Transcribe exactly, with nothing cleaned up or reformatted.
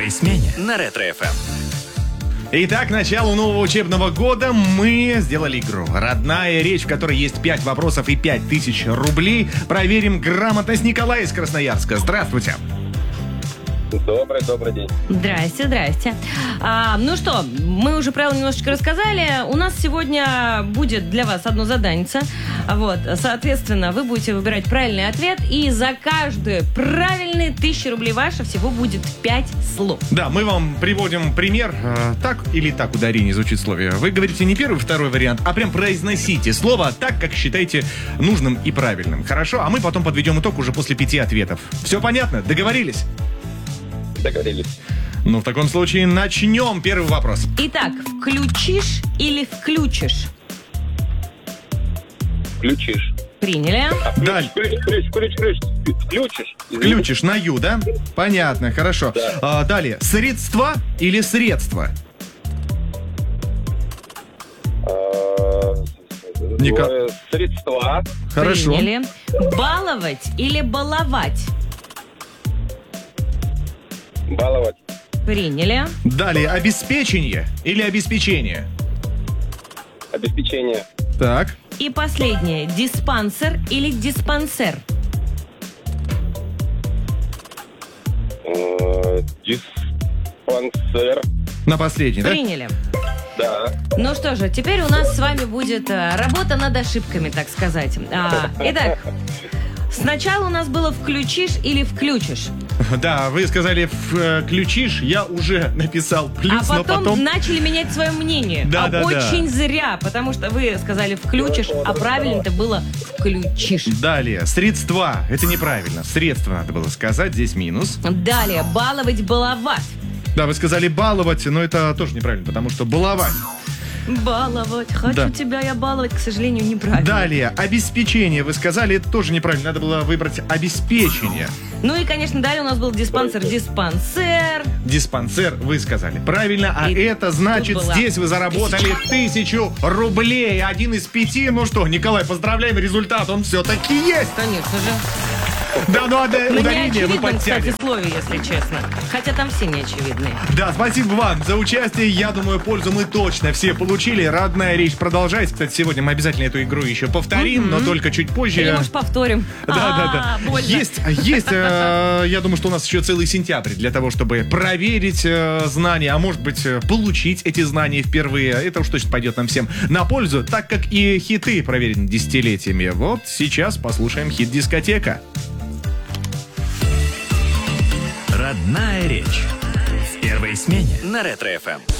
первой смене на Ретро-эф эм. Итак, к началу нового учебного года мы сделали игру «Родная речь», в которой есть пять вопросов и пять тысяч рублей. Проверим грамотность Николая из Красноярска. Здравствуйте. Добрый, добрый день. Здрасте, здрасте. А, ну что, мы уже правила немножечко рассказали. У нас сегодня будет для вас одно заданице. Вот, соответственно, вы будете выбирать правильный ответ, и за каждую правильный тысяча рублей ваша всего будет пять слов. Да, мы вам приводим пример. Э, так или так ударение звучит в слове. Вы говорите не первый, второй вариант, а прям произносите слово так, как считаете нужным и правильным. Хорошо? А мы потом подведем итог уже после пяти ответов. Все понятно? Договорились? Договорились. Ну, в таком случае начнем. Первый вопрос. Итак, включишь или включишь? Включишь. Приняли. А, ключ, Даль. ключ, ключ, ключ, ключ. Включишь. Извините. Включишь на Ю, да? Понятно, хорошо. Да. А, далее. Средства или средства? А, Ника- э, Средства. Хорошо. Приняли. Баловать или баловать? Баловать. Приняли. Далее. Обеспечение или обеспечение? Обеспечение. Так. И последнее. Диспансер или диспансер? Э, Диспансер. На последний, да? Приняли. Да. Ну что же, теперь у нас с вами будет э, работа над ошибками, так сказать. А, итак, сначала у нас было «включишь» или «включишь». Да, вы сказали «включишь», я уже написал плюс, А но потом, потом... начали менять свое мнение. Да, а да, очень да. зря, потому что вы сказали «включишь», а правильно-то было «включишь». Далее. Средства. Это неправильно. Средства надо было сказать, здесь минус. Далее, баловать, баловать. Да, вы сказали баловать, но это тоже неправильно, потому что баловать. Баловать, хочу Да. тебя я баловать, к сожалению, неправильно. Далее. Обеспечение. Вы сказали, это тоже неправильно. Надо было выбрать обеспечение. Ну и, конечно, далее у нас был диспансер, диспансер. Диспансер, вы сказали. Правильно, а И это значит, тут была здесь вы заработали тысячу рублей. Один из пяти. Ну что, Николай, поздравляем, результат, он все-таки есть. Конечно же. Да, ну а до- Ну, не ударение мы очевидно, подтянем. кстати, слове, если честно. Хотя там все не очевидные. Да, спасибо вам за участие. Я думаю, пользу мы точно все получили. Родная речь продолжается. Кстати, сегодня мы обязательно эту игру еще повторим, но только чуть позже. Или, может, повторим. Да, да, А, да. больно. Есть, есть. э, я думаю, что у нас еще целый сентябрь для того, чтобы проверить э, знания, а может быть, э, получить эти знания впервые. Это уж точно пойдет нам всем на пользу, так как и хиты проверены десятилетиями. Вот сейчас послушаем хит «Дискотека». Родная речь. В первой смене на Ретро-эф эм.